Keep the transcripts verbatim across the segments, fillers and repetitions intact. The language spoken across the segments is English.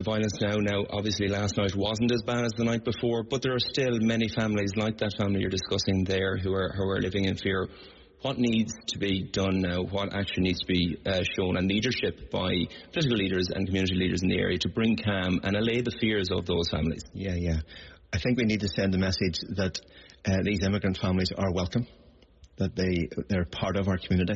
Violence now, now obviously last night wasn't as bad as the night before, but there are still many families like that family you're discussing there who are who are living in fear. What needs to be done now? What action needs to be uh, shown and leadership by political leaders and community leaders in the area to bring calm and allay the fears of those families? Yeah, yeah. I think we need to send a message that uh, these immigrant families are welcome, that they, they're part of our community.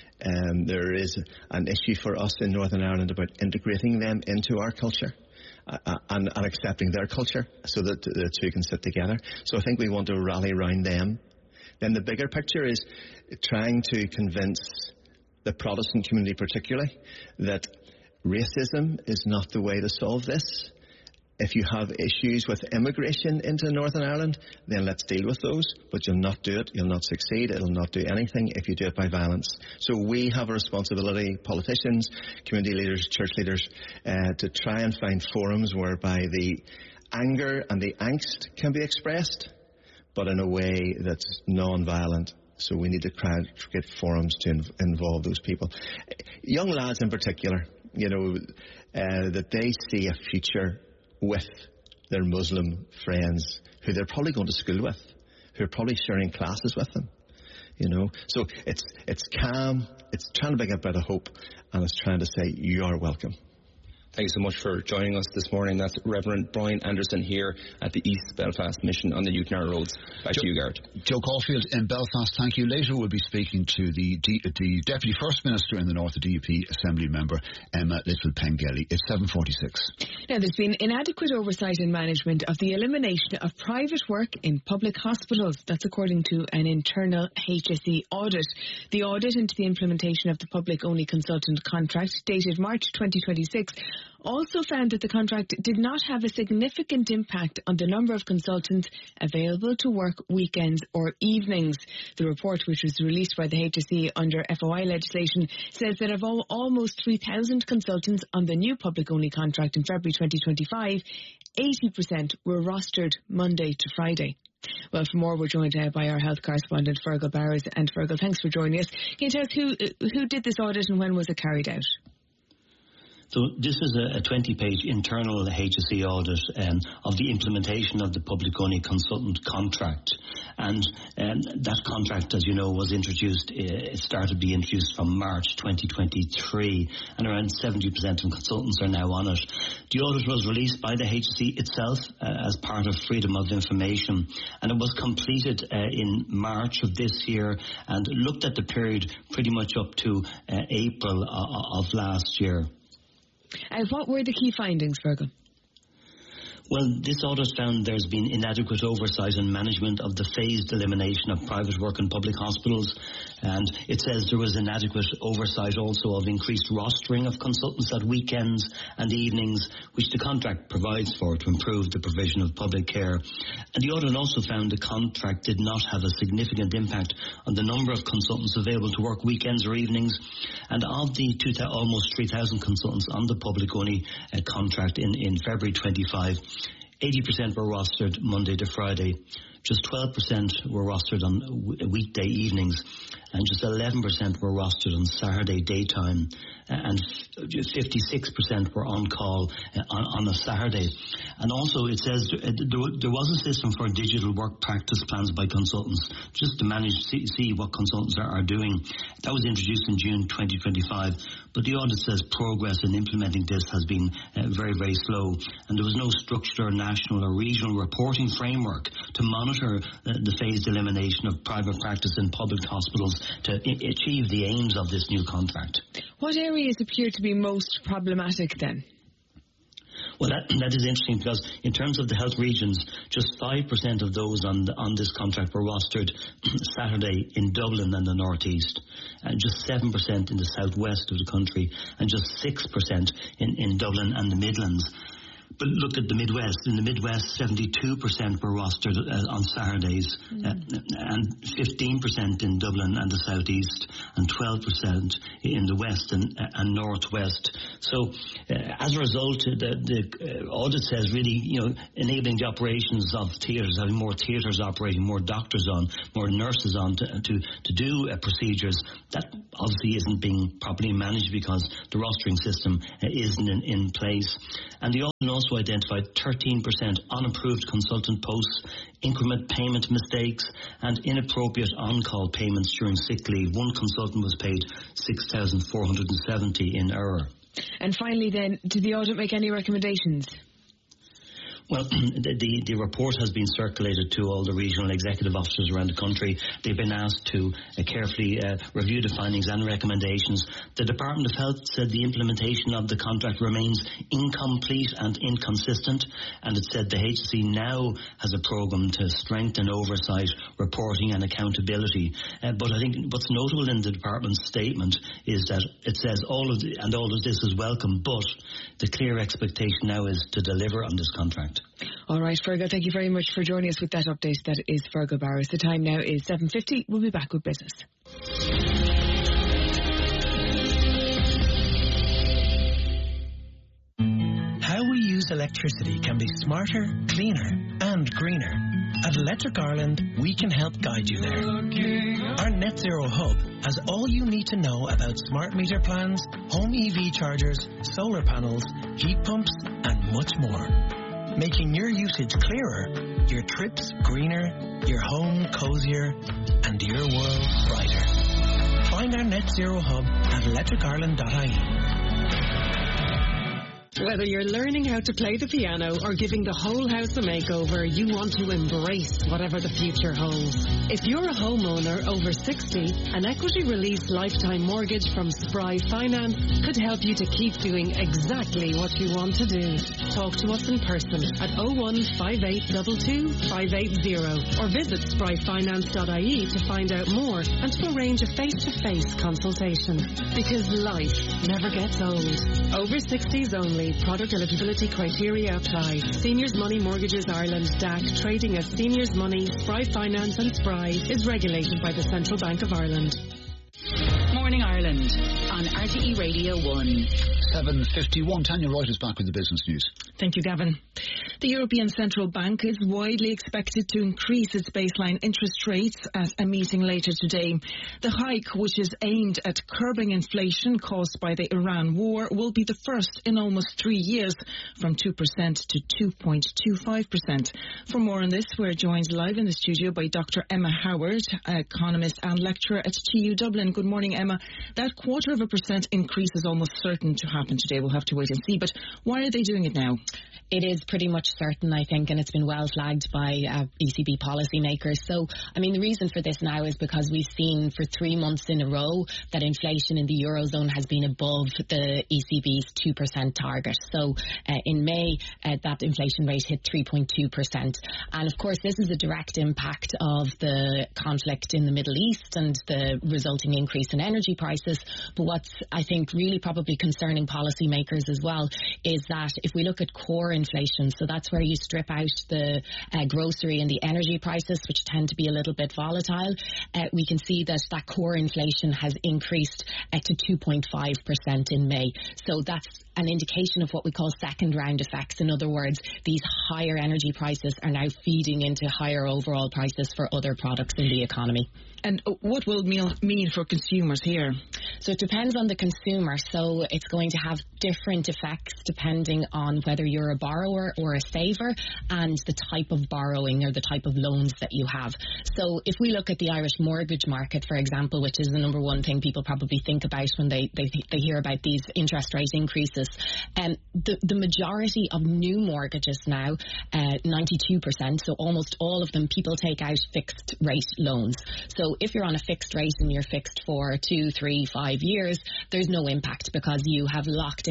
Um, there is an issue for us in Northern Ireland about integrating them into our culture uh, and, and accepting their culture so that the two can sit together. So I think we want to rally around them. Then the bigger picture is trying to convince the Protestant community particularly that racism is not the way to solve this. If you have issues with immigration into Northern Ireland, then let's deal with those. But you'll not do it, you'll not succeed, it'll not do anything if you do it by violence. So we have a responsibility, politicians, community leaders, church leaders, uh, to try and find forums whereby the anger and the angst can be expressed, but in a way that's non-violent. So we need to try and get forums to inv- involve those people. Young lads in particular, you know, uh, that they see a future with their Muslim friends who they're probably going to school with, who are probably sharing classes with them, you know. So it's it's calm, it's trying to bring a bit of hope, and it's trying to say you are welcome. Thank you so much for joining us this morning. That's Reverend Brian Anderson here at the East Belfast Mission on the Newtown Roads. Back Joe, to you, Garrett. Joe Caulfield in Belfast, thank you. Later we'll be speaking to the, D, the Deputy First Minister in the North, the D U P Assembly Member, Emma Little-Pengelly. It's seven forty-six. Now, there's been inadequate oversight and management of the elimination of private work in public hospitals. That's according to an internal H S E audit. The audit into the implementation of the public-only consultant contract, dated March twenty twenty-six, also found that the contract did not have a significant impact on the number of consultants available to work weekends or evenings. The report, which was released by the H S E under F O I legislation, says that of all, almost three thousand consultants on the new public-only contract in February twenty twenty-five, eighty percent were rostered Monday to Friday. Well, for more, we're joined uh, by our health correspondent, Fergal Bowers. And Fergal, thanks for joining us. Can you tell us who, who did this audit and when was it carried out? So this is a twenty-page internal H S E audit um, of the implementation of the public-only consultant contract. And um, that contract, as you know, was introduced, uh, it started to be introduced from March twenty twenty-three, and around seventy percent of consultants are now on it. The audit was released by the H S E itself uh, as part of Freedom of Information, and it was completed uh, in March of this year and looked at the period pretty much up to uh, April uh, of last year. Uh, what were the key findings, Fergal? Well, this audit found there's been inadequate oversight and management of the phased elimination of private work in public hospitals, and it says there was inadequate oversight also of increased rostering of consultants at weekends and evenings, which the contract provides for to improve the provision of public care. And the audit also found the contract did not have a significant impact on the number of consultants available to work weekends or evenings, and of the two, almost three thousand consultants on the public-only uh, contract in, in February twenty-five, eighty percent were rostered Monday to Friday. Just twelve percent were rostered on weekday evenings, and just eleven percent were rostered on Saturday daytime, and fifty-six percent were on call on, on a Saturday. And also it says there was a system for digital work practice plans by consultants, just to manage, see, see what consultants are, are doing. That was introduced in June twenty twenty-five, but the audit says progress in implementing this has been uh, very, very slow, and there was no structured or national or regional reporting framework to monitor the phased elimination of private practice in public hospitals to I- achieve the aims of this new contract. What areas appear to be most problematic then? Well, that, that is interesting because in terms of the health regions, just five percent of those on the, on this contract were rostered Saturday in Dublin and the North East, and just seven percent in the southwest of the country, and just six percent in, in Dublin and the Midlands. But look at the Midwest. In the Midwest, seventy-two percent were rostered uh, on Saturdays, mm. uh, and fifteen percent in Dublin and the Southeast, and twelve percent in the West and, uh, and Northwest. So, uh, as a result, the, the uh, audit says really, you know, enabling the operations of theatres, having more theatres operating, more doctors on, more nurses on to to, to do uh, procedures. That obviously isn't being properly managed because the rostering system uh, isn't in, in place. And the audit also identified thirteen percent unapproved consultant posts, increment payment mistakes, and inappropriate on-call payments during sick leave. One consultant was paid six thousand four hundred seventy in error. And finally then, did the audit make any recommendations? Well, the, the report has been circulated to all the regional executive officers around the country. They've been asked to uh, carefully uh, review the findings and recommendations. The Department of Health said the implementation of the contract remains incomplete and inconsistent, and it said the H S E now has a programme to strengthen oversight, reporting and accountability. Uh, but I think what's notable in the Department's statement is that it says all of the, and all of this is welcome, but the clear expectation now is to deliver on this contract. All right, Fergal, thank you very much for joining us with that update. That is Fergal Barras. The time now is seven fifty. We'll be back with business. How we use electricity can be smarter, cleaner and greener. At Electric Ireland, we can help guide you there. Our Net Zero Hub has all you need to know about smart meter plans, home E V chargers, solar panels, heat pumps and much more. Making your usage clearer, your trips greener, your home cozier, and your world brighter. Find our Net Zero Hub at electric ireland dot I E. Whether you're learning how to play the piano or giving the whole house a makeover, you want to embrace whatever the future holds. If you're a homeowner over sixty, an equity release lifetime mortgage from Spry Finance could help you to keep doing exactly what you want to do. Talk to us in person at oh one five eight two two five eight zero or visit spry finance dot I E to find out more and to arrange a face-to-face consultation. Because life never gets old. Over sixties only. Product eligibility criteria apply. Seniors Money Mortgages Ireland D A C, trading as Seniors Money, Spry Finance and Spry, is regulated by the Central Bank of Ireland. Morning Ireland on R T E Radio one. seven fifty-one. Tanya Wright is back with the business news. Thank you, Gavin. The European Central Bank is widely expected to increase its baseline interest rates at a meeting later today. The hike, which is aimed at curbing inflation caused by the Iran war, will be the first in almost three years, from two percent to two point two five percent. For more on this, we're joined live in the studio by Doctor Emma Howard, economist and lecturer at T U Dublin. Good morning, Emma. That quarter of a percent increase is almost certain to happen today. We'll have to wait and see. But why are they doing it now? It is pretty much certain, I think, and it's been well flagged by uh, E C B policymakers. So, I mean, the reason for this now is because we've seen for three months in a row that inflation in the Eurozone has been above the E C B's two percent target. So, uh, in May, uh, that inflation rate hit three point two percent. And, of course, this is a direct impact of the conflict in the Middle East and the resulting increase in energy prices. But what's, I think, really probably concerning policymakers as well is that if we look at core inflation, so that's where you strip out the uh, grocery and the energy prices, which tend to be a little bit volatile, uh, we can see that that core inflation has increased uh, to two point five percent in May. So that's an indication of what we call second round effects. In other words, these higher energy prices are now feeding into higher overall prices for other products in the economy. And what will it mean for consumers here? So it depends on the consumer. So it's going to have different effects depending on whether you're a borrower or a saver and the type of borrowing or the type of loans that you have. So if we look at the Irish mortgage market, for example, which is the number one thing people probably think about when they, they, they hear about these interest rate increases, um, the, the majority of new mortgages now, uh, ninety-two percent, so almost all of them, people take out fixed rate loans. So if you're on a fixed rate and you're fixed for two, three, five years, there's no impact because you have locked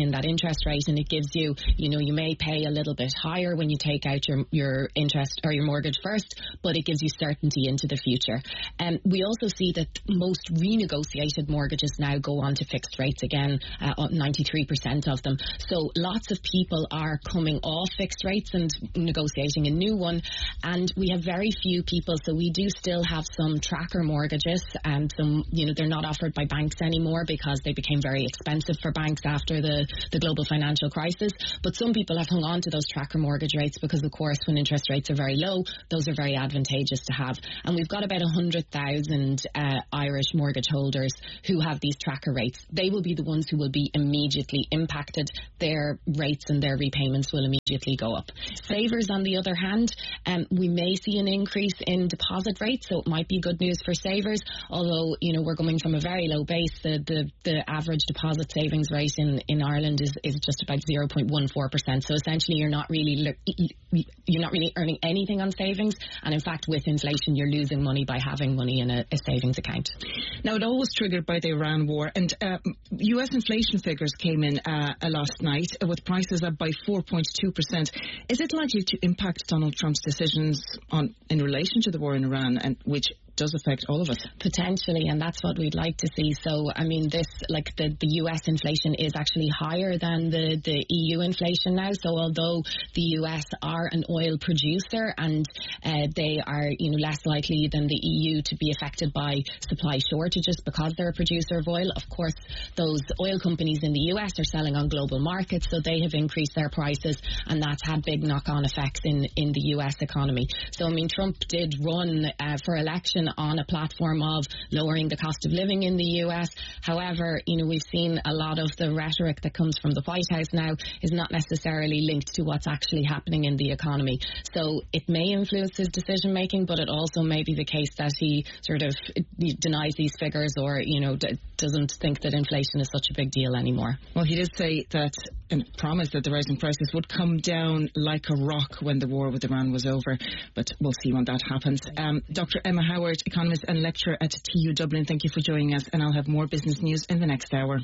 in that interest rate, and it gives you, you know, you may pay a little bit higher when you take out your, your interest or your mortgage first, but it gives you certainty into the future. And um, we also see that most renegotiated mortgages now go on to fixed rates again, uh, ninety-three percent of them. So lots of people are coming off fixed rates and negotiating a new one, and we have very few people, so we do still have some tracker mortgages, and some, you know, they're not offered by banks anymore because they became very expensive for banks after the, the global financial crisis. But some people have hung on to those tracker mortgage rates because, of course, when interest rates are very low, those are very advantageous to have. And we've got about one hundred thousand uh, Irish mortgage holders who have these tracker rates. They will be the ones who will be immediately impacted. Their rates and their repayments will immediately go up. Savers, on the other hand, um, we may see an increase in deposit rates, so it might be good news for savers, although, you know, we're coming from a very low base. The the, the average deposit savings rate in, in Ireland is, is just about zero point one four percent, so essentially you're not really you're not really earning anything on savings, and in fact with inflation you're losing money by having money in a, a savings account. Now, it all was triggered by the Iran war, and uh, U S inflation figures came in uh, last night with prices up by four point two percent. Is it likely to impact Donald Trump's decisions on in relation to the war in Iran, and which does affect all of us? Potentially, and that's what we'd like to see. So, I mean, this, like the, the U S inflation is actually higher than the, the E U inflation now. So although the U S are an oil producer and uh, they are, you know, less likely than the E U to be affected by supply shortages because they're a producer of oil, of course, those oil companies in the U S are selling on global markets, so they have increased their prices, and that's had big knock-on effects in, in the U S economy. So, I mean, Trump did run uh, for election on a platform of lowering the cost of living in the U S. However, you know, we've seen a lot of the rhetoric that comes from the White House now is not necessarily linked to what's actually happening in the economy. So it may influence his decision making, but it also may be the case that he sort of denies these figures, or, you know, d- doesn't think that inflation is such a big deal anymore. Well, he did say that and promised that the rising prices would come down like a rock when the war with Iran was over, but we'll see when that happens. Um, Doctor Emma Howard, economist and lecturer at T U Dublin, thank you for joining us, and I'll have more business news in the next hour.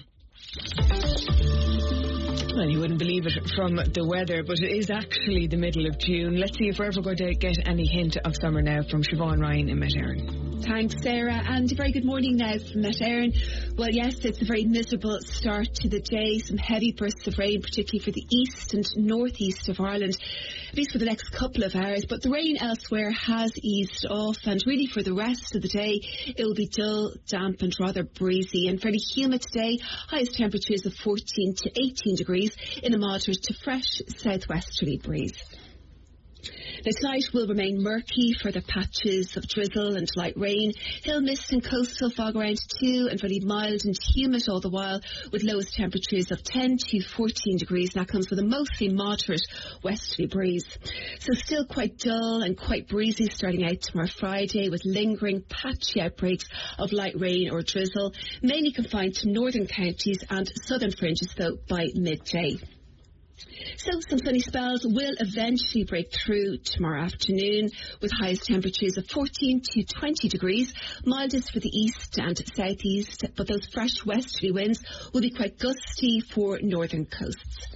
Well, you wouldn't believe it from the weather, but it is actually the middle of June. Let's see if we're ever going to get any hint of summer now from Siobhan Ryan in Met Éireann. Thanks, Sarah, and a very good morning now from Met Éireann. Well, yes, it's a very miserable start to the day. Some heavy bursts of rain, particularly for the east and northeast of Ireland, at least for the next couple of hours. But the rain elsewhere has eased off, and really for the rest of the day, it will be dull, damp and rather breezy and fairly humid today. Highest temperatures of fourteen to eighteen degrees in a moderate to fresh southwesterly breeze. Now, tonight will remain murky for the patches of drizzle and light rain. Hill mist and coastal fog around too, and very mild and humid all the while, with lowest temperatures of ten to fourteen degrees. And that comes with a mostly moderate westerly breeze. So still quite dull and quite breezy starting out tomorrow Friday, with lingering patchy outbreaks of light rain or drizzle, mainly confined to northern counties and southern fringes though by midday. So some sunny spells will eventually break through tomorrow afternoon, with highest temperatures of fourteen to twenty degrees, mildest for the east and southeast, but those fresh westerly winds will be quite gusty for northern coasts.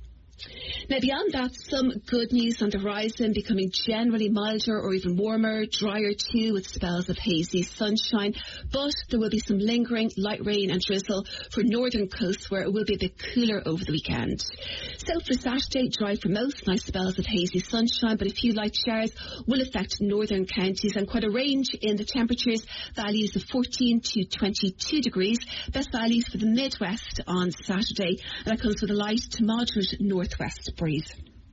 Now, beyond that, some good news on the horizon, becoming generally milder or even warmer, drier too, with spells of hazy sunshine. But there will be some lingering light rain and drizzle for northern coasts, where it will be a bit cooler over the weekend. So for Saturday, dry for most, nice spells of hazy sunshine, but a few light showers will affect northern counties, and quite a range in the temperatures, values of fourteen to twenty-two degrees. Best values for the Midwest on Saturday, and that comes with a light to moderate northwest breeze.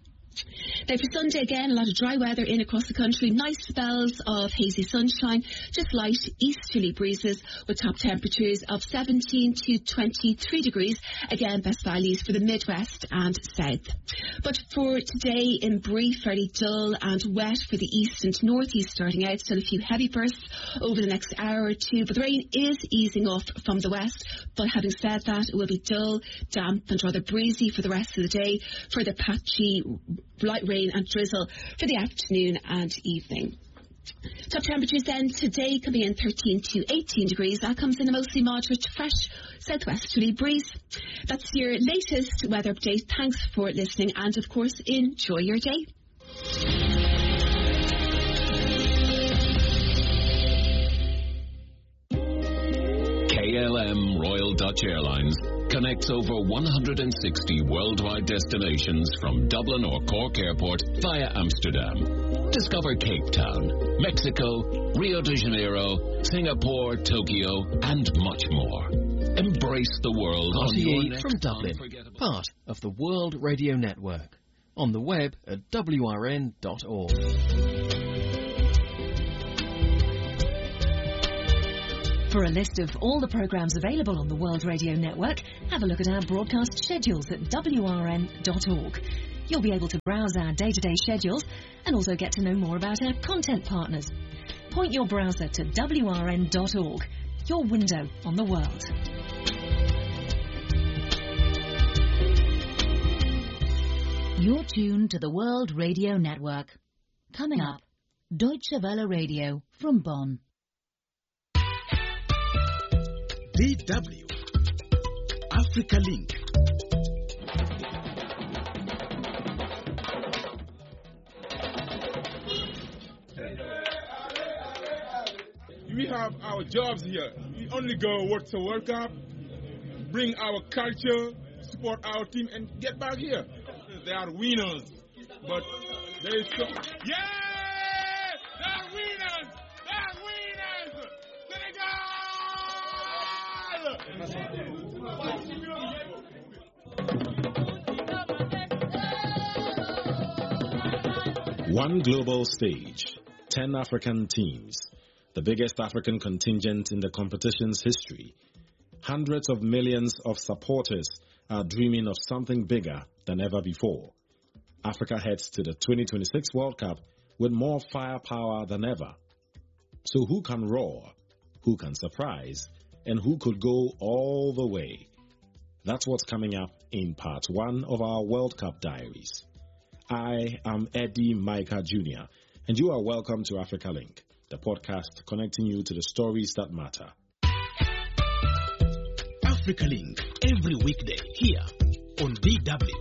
Now for Sunday, again, a lot of dry weather in across the country. Nice spells of hazy sunshine, just light easterly breezes with top temperatures of seventeen to twenty-three degrees. Again, best values for the Midwest and South. But for today, in brief, fairly dull and wet for the east and northeast starting out. Still a few heavy bursts over the next hour or two, but the rain is easing off from the west. But having said that, it will be dull, damp and rather breezy for the rest of the day, for the patchy light rain and drizzle for the afternoon and evening. Top temperatures then today coming in thirteen to eighteen degrees. That comes in a mostly moderate, fresh southwesterly breeze. That's your latest weather update. Thanks for listening and, of course, enjoy your day. K L M Royal Dutch Airlines connects over one hundred sixty worldwide destinations from Dublin or Cork Airport via Amsterdam. Discover Cape Town, Mexico, Rio de Janeiro, Singapore, Tokyo, and much more. Embrace the world on your next from Dublin, part of the World Radio Network. On the web at w r n dot org. For a list of all the programmes available on the World Radio Network, have a look at our broadcast schedules at w r n dot org. You'll be able to browse our day-to-day schedules and also get to know more about our content partners. Point your browser to w r n dot org, your window on the world. You're tuned to the World Radio Network. Coming up, Deutsche Welle Radio from Bonn. D W Africa Link. We have our jobs here. We only go work to World Cup, bring our culture, support our team, and get back here. They are winners, but there is so... Yeah! They are winners! They are winners! Senegal! One global stage, ten African teams, the biggest African contingent in the competition's history. Hundreds of millions of supporters are dreaming of something bigger than ever before. Africa heads to the twenty twenty-six World Cup with more firepower than ever. So who can roar, who can surprise, and who could go all the way? That's what's coming up in part one of our World Cup Diaries. I am Eddie Micah Junior, and you are welcome to Africa Link, the podcast connecting you to the stories that matter. Africa Link, every weekday here on D W.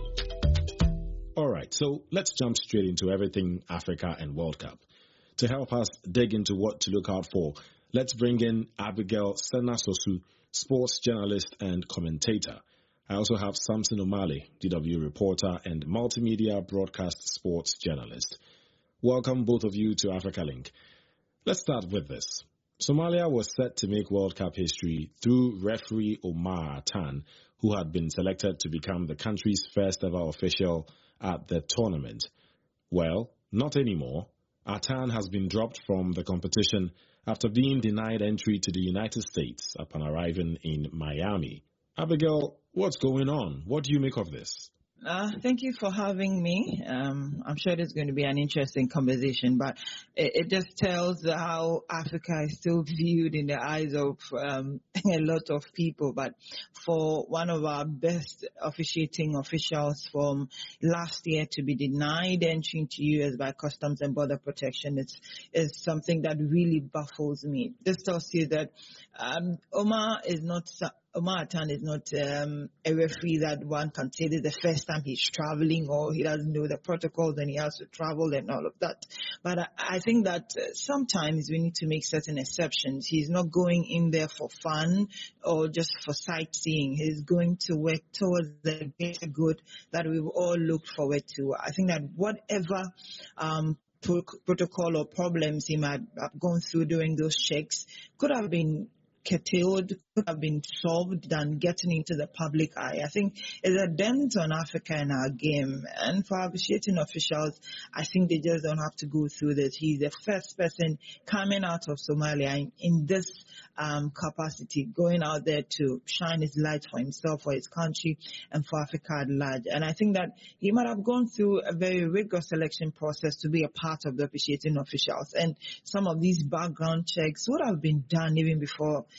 All right, so let's jump straight into everything Africa and World Cup. To help us dig into what to look out for, let's bring in Abigail Senasosu, sports journalist and commentator. I also have Samson Omale, D W reporter and multimedia broadcast sports journalist. Welcome both of you to Africa Link. Let's start with this. Somalia was set to make World Cup history through referee Omar Atan, who had been selected to become the country's first ever official at the tournament. Well, not anymore. Atan has been dropped from the competition after being denied entry to the United States upon arriving in Miami. Abigail, what's going on? What do you make of this? Uh, thank you for having me. Um, I'm sure there's going to be an interesting conversation, but it, it just tells how Africa is still viewed in the eyes of um, a lot of people. But for one of our best officiating officials from last year to be denied entry into U S by Customs and Border Protection, it's, it's something that really baffles me. This tells you that um, Omar is not... Omar Atan is not um, a referee that one can say this is the first time he's traveling or he doesn't know the protocols and he has to travel and all of that. But I, I think that uh, sometimes we need to make certain exceptions. He's not going in there for fun or just for sightseeing. He's going to work towards the greater good that we've all looked forward to. I think that whatever um, pro- protocol or problems he might have gone through during those checks could have been curtailed, could have been solved than getting into the public eye. I think it's a dent on Africa in our game. And for officiating officials, I think they just don't have to go through this. He's the first person coming out of Somalia in, in this um, capacity, going out there to shine his light for himself, for his country, and for Africa at large. And I think that he might have gone through a very rigorous selection process to be a part of the officiating officials. And some of these background checks would have been done even before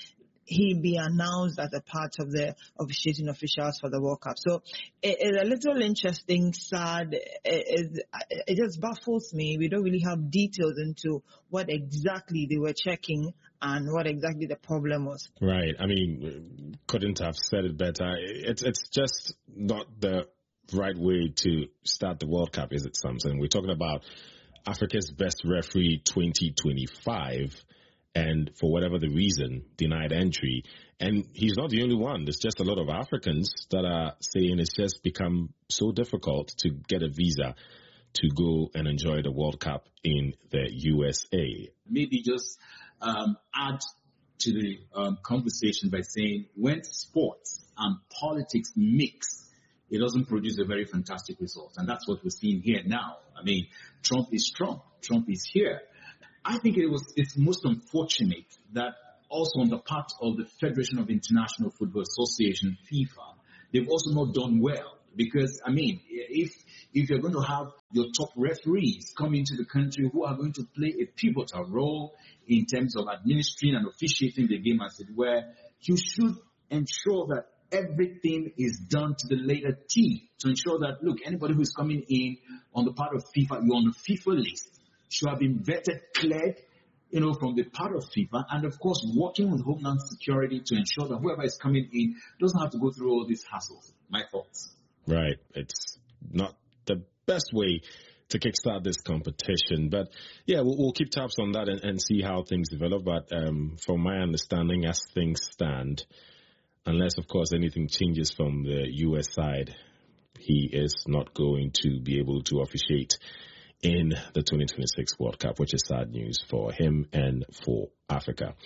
he be announced as a part of the officiating officials for the World Cup. So it, it's a little interesting, sad. It, it, it just baffles me. We don't really have details into what exactly they were checking and what exactly the problem was. Right. I mean, couldn't have said it better. It's it's just not the right way to start the World Cup, is it, Samson? We're talking about Africa's best referee twenty twenty-five, and for whatever the reason, denied entry. And he's not the only one. There's just a lot of Africans that are saying it's just become so difficult to get a visa to go and enjoy the World Cup in the U S A. Maybe just um, add to the um, conversation by saying when sports and politics mix, it doesn't produce a very fantastic result. And that's what we're seeing here now. I mean, Trump is Trump. Trump is here. I think it was it's most unfortunate that also on the part of the Federation of International Football Association, FIFA, they've also not done well. Because, I mean, if if you're going to have your top referees come into the country who are going to play a pivotal role in terms of administering and officiating the game, as it were, you should ensure that everything is done to the letter T to ensure that, look, anybody who's coming in on the part of FIFA, you're on the FIFA list, should have been vetted, cleared, you know, from the part of FIFA, and of course working with Homeland Security to ensure that whoever is coming in doesn't have to go through all these hassles. My thoughts. Right. It's not the best way to kickstart this competition. But yeah, we'll, we'll keep tabs on that and, and see how things develop. But um, from my understanding, as things stand, unless, of course, anything changes from the U S side, he is not going to be able to officiate in the twenty twenty-six World Cup, which is sad news for him and for Africa.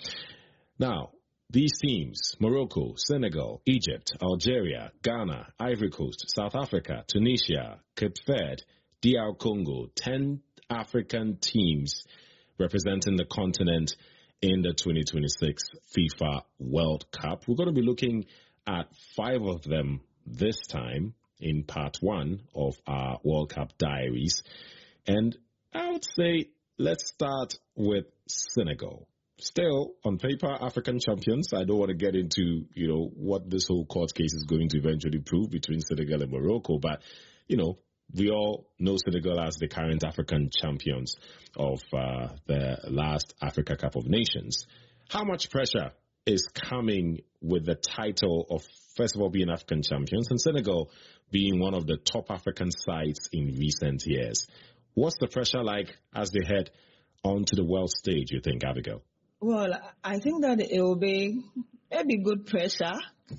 Now, these teams, Morocco, Senegal, Egypt, Algeria, Ghana, Ivory Coast, South Africa, Tunisia, Cape Verde, D R Congo, ten African teams representing the continent in the twenty twenty-six FIFA World Cup. We're going to be looking at five of them this time in part one of our World Cup diaries. And I would say let's start with Senegal. Still, on paper, African champions. I don't want to get into, you know, what this whole court case is going to eventually prove between Senegal and Morocco. But, you know, we all know Senegal as the current African champions of uh, the last Africa Cup of Nations. How much pressure is coming with the title of, first of all, being African champions and Senegal being one of the top African sides in recent years? What's the pressure like as they head onto the world stage, you think, Abigail? Well, I think that it will be maybe good pressure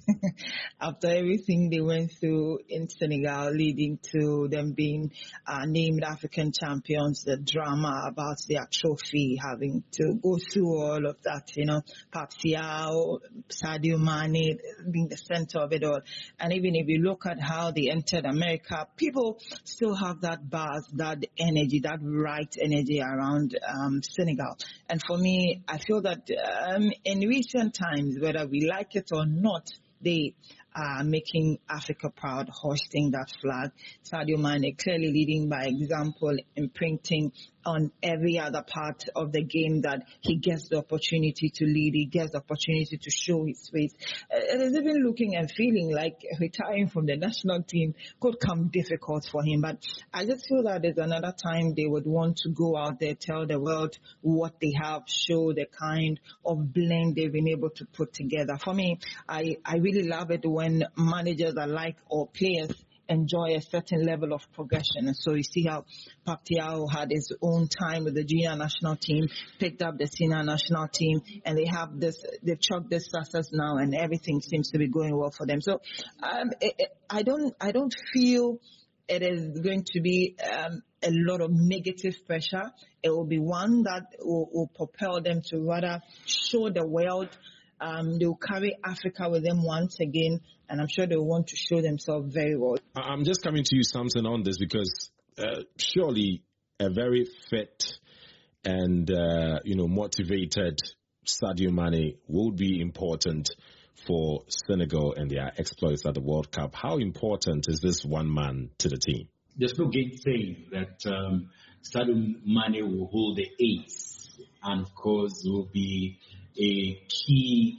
after everything they went through in Senegal, leading to them being uh, named African champions, the drama about their trophy, having to go through all of that, you know, Pape Thiaw, Sadio Mane being the center of it all. And even if you look at how they entered America, people still have that buzz, that energy, that right energy around um, Senegal. And for me, I feel that um, in recent times, whether we like it or not, they are making Africa proud, hoisting that flag. Sadio Mane clearly leading by example, imprinting on every other part of the game that he gets the opportunity to lead, he gets the opportunity to show his face. Uh, it is even looking and feeling like retiring from the national team could come difficult for him. But I just feel that there's another time they would want to go out there, tell the world what they have, show the kind of blend they've been able to put together. For me, I, I really love it when managers alike or players enjoy a certain level of progression. And so you see how Pape Thiaw had his own time with the junior national team, picked up the senior national team, and they have this, they've chucked this success now, and everything seems to be going well for them. So um, it, it, I don't, I don't feel it is going to be um, a lot of negative pressure. It will be one that will, will propel them to rather show the world. Um, they will carry Africa with them once again, and I'm sure they will want to show themselves very well. I'm just coming to you, Samson, on this because uh, surely a very fit and, uh, you know, motivated Sadio Mane will be important for Senegal and their exploits at the World Cup. How important is this one man to the team? There's no gainsaying that um, Sadio Mane will hold the ace, and of course will be a key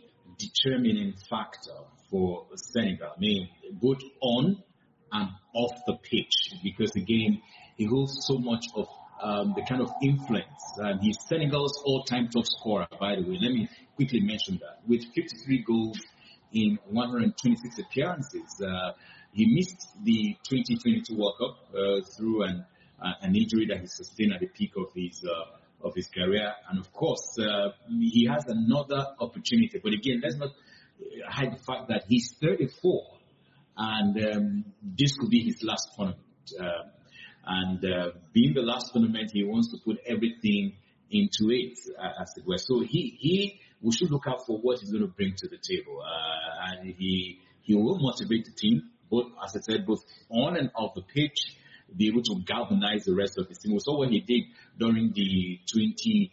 determining factor for Senegal. I mean, both on and off the pitch, because again, he holds so much of um, the kind of influence. Um, he's Senegal's all-time top scorer, by the way. Let me quickly mention that. With fifty-three goals in one hundred twenty-six appearances, uh, he missed the twenty twenty-two World Cup uh, through an uh, an injury that he sustained at the peak of his uh, of his career, and of course, uh, he has another opportunity. But again, let's not hide the fact that he's thirty-four, and um, this could be his last tournament. Uh, and uh, being the last tournament, he wants to put everything into it, uh, as it were. So he, he, we should look out for what he's going to bring to the table, uh, and he, he will motivate the team, both, as I said, both on and off the pitch, be able to galvanize the rest of his team. We saw what he did during the twenty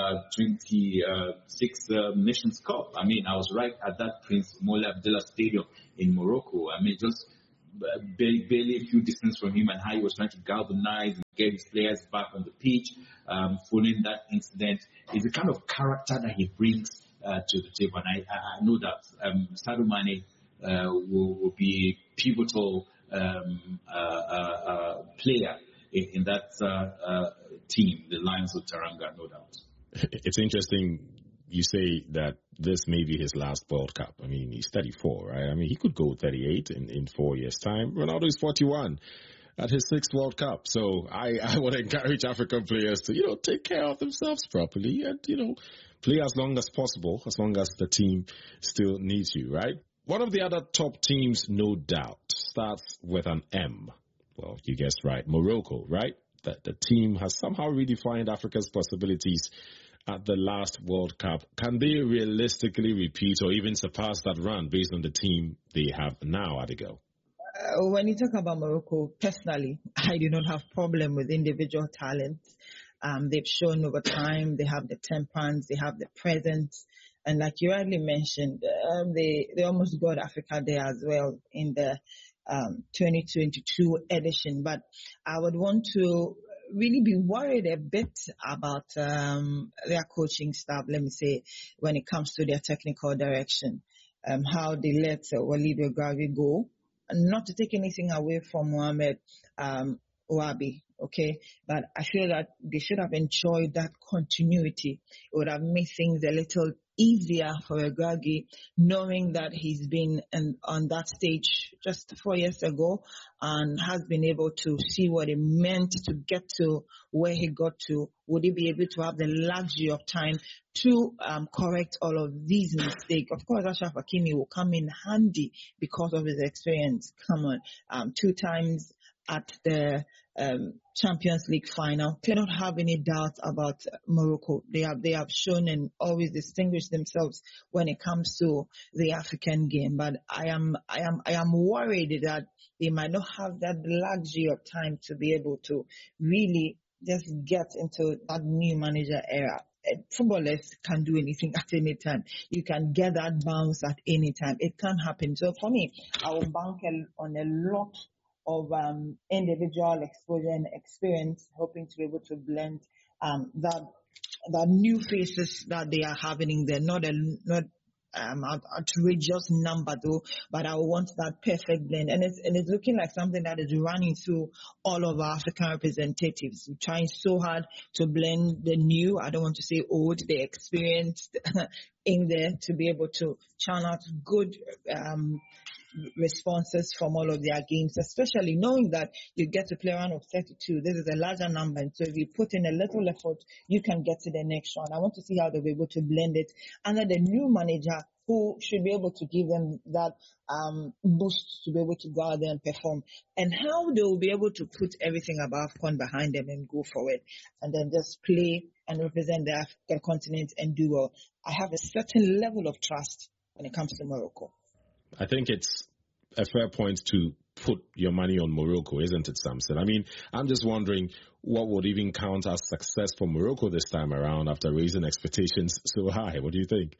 twenty-six uh, Nations Cup. I mean, I was right at that Prince Moulay Abdallah Stadium in Morocco. I mean, just barely, barely a few distance from him, and how he was trying to galvanize and get his players back on the pitch um, following that incident. Is the kind of character that he brings uh, to the table. And I, I know that um, Sadio Mane uh, will, will be a pivotal um, uh, uh, uh, player in, in that uh, uh, team, the Lions of Teranga, no doubt. It's interesting you say that this may be his last World Cup. I mean, he's thirty-four, right? I mean, he could go thirty-eight in, in four years' time. Ronaldo is forty-one at his sixth World Cup. So I, I want to encourage African players to, you know, take care of themselves properly and, you know, play as long as possible, as long as the team still needs you, right? One of the other top teams, no doubt, starts with an M. Well, you guessed right, Morocco, right? That the team has somehow redefined Africa's possibilities at the last World Cup. Can they realistically repeat or even surpass that run based on the team they have now at the go? Uh, when you talk about Morocco, personally, I do not have problem with individual talent. Um, they've shown over time, they have the temperance, they have the presence. And like you rightly mentioned, um, they, they almost got Africa there as well in the um, twenty twenty-two edition. But I would want to really be worried a bit about um, their coaching staff, let me say, when it comes to their technical direction, um, how they let uh, Walid Regragui go. And not to take anything away from Mohamed um, Wabi, okay? But I feel that they should have enjoyed that continuity. It would have made things a little easier for Regragui, knowing that he's been in, on that stage just four years ago and has been able to see what it meant to get to where he got to. Would he be able to have the luxury of time to um, correct all of these mistakes? Of course, Achraf Hakimi will come in handy because of his experience. Come on, um, two times at the um, Champions League final. Cannot have any doubt about Morocco. They have they have shown and always distinguished themselves when it comes to the African game. But I am I am I am worried that they might not have that luxury of time to be able to really just get into that new manager era. Footballers can do anything at any time. You can get that bounce at any time. It can happen. So for me, I will bank on a lot of um, individual exposure and experience, hoping to be able to blend um, that that new faces that they are having there. Not a not um, outrageous number though, but I want that perfect blend, and it's and it's looking like something that is running through all of our African representatives. We're trying so hard to blend the new, I don't want to say old, the experienced in there to be able to churn out good Um, responses from all of their games, especially knowing that you get to play around of thirty-two. This is a larger number, and so if you put in a little effort, you can get to the next round. I want to see how they'll be able to blend it under the new manager, who should be able to give them that um, boost to be able to go out there and perform, and how they will be able to put everything about AFCON behind them and go forward, and then just play and represent the African continent and do well. I have a certain level of trust when it comes to Morocco. I think it's a fair point to put your money on Morocco, isn't it, Samson? I mean, I'm just wondering what would even count as success for Morocco this time around after raising expectations so high. What do you think?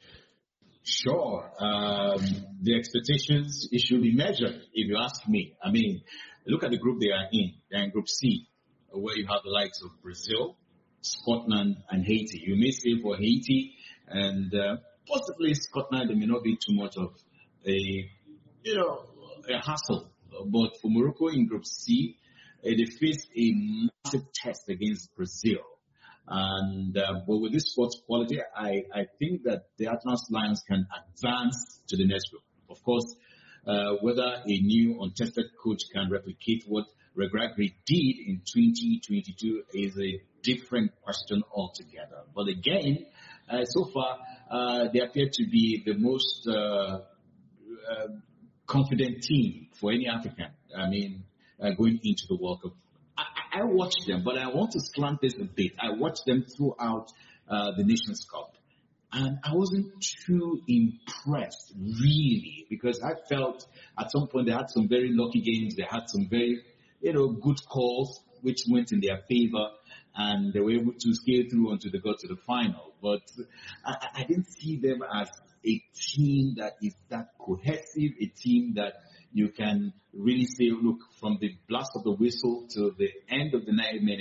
Sure. Um, the expectations, it should be measured, if you ask me. I mean, look at the group they are in. They're in Group C, where you have the likes of Brazil, Scotland, and Haiti. You may say for Haiti and uh, possibly Scotland, there may not be too much of a, you know, a hassle. But for Morocco in Group C, uh, they face a massive test against Brazil. And uh, but with this sports quality, I, I think that the Atlas Lions can advance to the next group. Of course, uh, whether a new untested coach can replicate what Regragui did in twenty twenty-two is a different question altogether. But again, uh, so far, uh, they appear to be the most uh, uh, confident team for any African, I mean, uh, going into the World Cup. I, I watched them, but I want to slant this a bit. I watched them throughout uh, the Nations Cup. And I wasn't too impressed, really, because I felt at some point they had some very lucky games. They had some very, you know, good calls, which went in their favor, and they were able to scale through until they got to the final. But I, I didn't see them as a team that is that cohesive, a team that you can really say, look, from the blast of the whistle to the end of the ninety minutes,